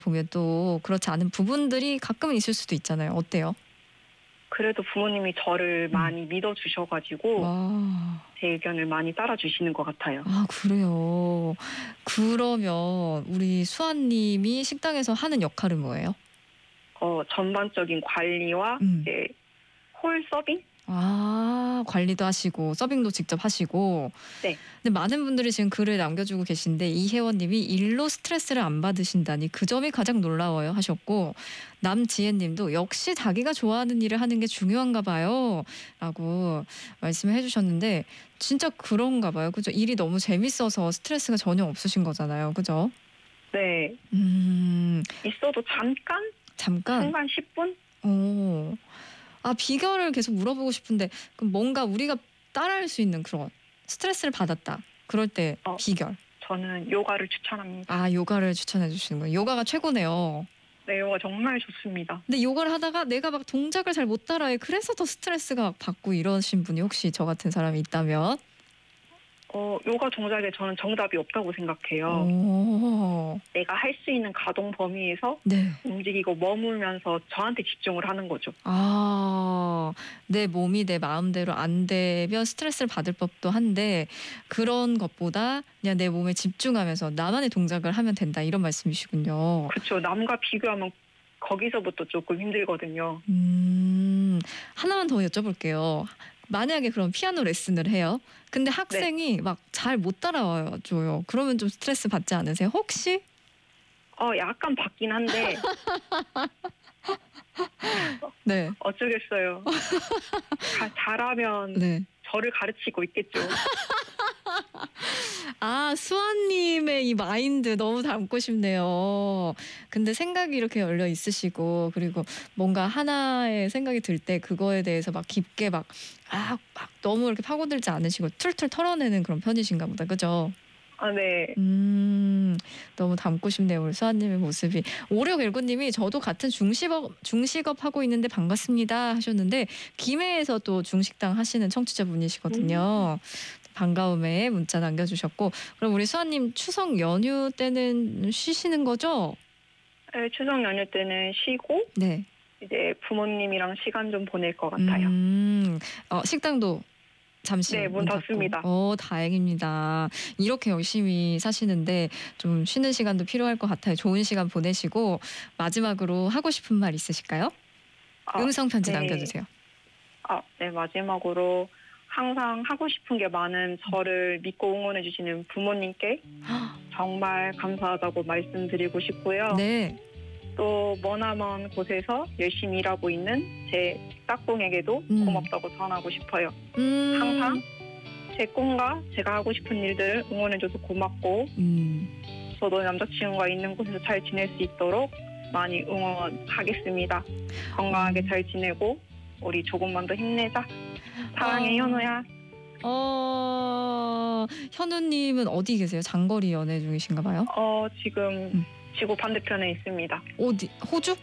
보면 또 그렇지 않은 부분들이 가끔은 있을 수도 있잖아요. 어때요? 그래도 부모님이 저를 많이 믿어주셔가지고 와. 제 의견을 많이 따라주시는 것 같아요. 아, 그래요. 그러면 우리 수아님이 식당에서 하는 역할은 뭐예요? 전반적인 관리와 이제 홀 서빙? 아, 관리도 하시고 서빙도 직접 하시고. 네. 근데 많은 분들이 지금 글을 남겨주고 계신데 이혜원님이 일로 스트레스를 안 받으신다니 그 점이 가장 놀라워요 하셨고, 남지혜님도 역시 자기가 좋아하는 일을 하는 게 중요한가 봐요 라고 말씀을 해주셨는데, 진짜 그런가 봐요. 그죠? 일이 너무 재밌어서 스트레스가 전혀 없으신 거잖아요. 그죠? 네. 있어도 잠깐? 순간 10분? 오. 아, 비결을 계속 물어보고 싶은데, 그럼 뭔가 우리가 따라할 수 있는 그런 스트레스를 받았다. 그럴 때 비결. 저는 요가를 추천합니다. 아, 요가를 추천해 주시는 거예요. 요가가 최고네요. 네, 요가 정말 좋습니다. 근데 요가를 하다가 내가 막 동작을 잘 못 따라해. 그래서 더 스트레스가 막 받고 이러신 분이 혹시 저 같은 사람이 있다면? 요가 동작에 저는 정답이 없다고 생각해요. 내가 할 수 있는 가동 범위에서 움직이고 머물면서 저한테 집중을 하는 거죠. 아, 내 몸이 내 마음대로 안 되면 스트레스를 받을 법도 한데, 그런 것보다 그냥 내 몸에 집중하면서 나만의 동작을 하면 된다, 이런 말씀이시군요. 그렇죠. 남과 비교하면 거기서부터 조금 힘들거든요. 하나만 더 여쭤볼게요. 만약에 그럼 피아노 레슨을 해요. 근데 학생이 막 잘 못 따라와줘요. 그러면 좀 스트레스 받지 않으세요? 혹시? 약간 받긴 한데 네. 어쩌겠어요. 잘하면 저를 가르치고 있겠죠. 아, 수아님의 이 마인드 너무 닮고 싶네요. 근데 생각이 이렇게 열려 있으시고, 그리고 뭔가 하나의 생각이 들 때 그거에 대해서 막 깊게 막 너무 이렇게 파고들지 않으시고 툴툴 털어내는 그런 편이신가 보다. 그죠? 아, 네. 너무 닮고 싶네요. 우리 수아님의 모습이. 5619님이 저도 같은 중식업 하고 있는데 반갑습니다 하셨는데, 김해에서 또 중식당 하시는 청취자분이시거든요. 반가움에 문자 남겨주셨고, 그럼 우리 수아님 추석 연휴 때는 쉬시는 거죠? 네, 추석 연휴 때는 쉬고 이제 부모님이랑 시간 좀 보낼 것 같아요. 식당도 잠시 문 닫습니다. 다행입니다. 이렇게 열심히 사시는데 좀 쉬는 시간도 필요할 것 같아요. 좋은 시간 보내시고, 마지막으로 하고 싶은 말 있으실까요? 음성 편지 남겨주세요. 네, 마지막으로 항상 하고 싶은 게 많은 저를 믿고 응원해 주시는 부모님께 정말 감사하다고 말씀드리고 싶고요. 네. 또 머나먼 곳에서 열심히 일하고 있는 제 짝꿍에게도 고맙다고 전하고 싶어요. 항상 제 꿈과 제가 하고 싶은 일들을 응원해줘서 고맙고 저도 남자친구가 있는 곳에서 잘 지낼 수 있도록 많이 응원하겠습니다. 건강하게 잘 지내고 우리 조금만 더 힘내자. 사랑해, 현우야. 현우님은 어디 계세요? 장거리 연애 중이신가 봐요? 지금 지구 반대편에 있습니다. 어디? 호주?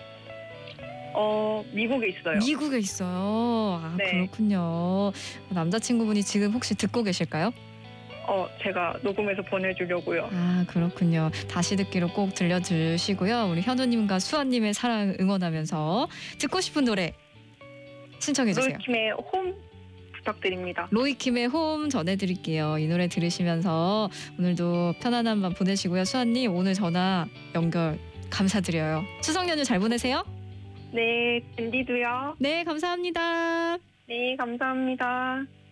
미국에 있어요. 미국에 있어요. 아, 그렇군요. 남자친구분이 지금 혹시 듣고 계실까요? 제가 녹음해서 보내주려고요. 아, 그렇군요. 다시 듣기로 꼭 들려주시고요. 우리 현우님과 수아님의 사랑 응원하면서 듣고 싶은 노래 신청해주세요. 로이킴의 홈 부탁드립니다. 로이킴의 홈 전해드릴게요. 이 노래 들으시면서 오늘도 편안한 밤 보내시고요. 수아님, 오늘 전화 연결 감사드려요. 추석 연휴 잘 보내세요. 네, 밴디도요. 네, 감사합니다. 네, 감사합니다.